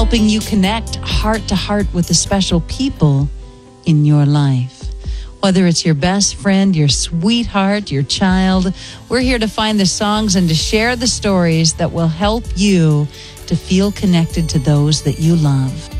helping you connect heart to heart with the special people in your life. Whether it's your best friend, your sweetheart, your child, we're here to find the songs and to share the stories that will help you to feel connected to those that you love.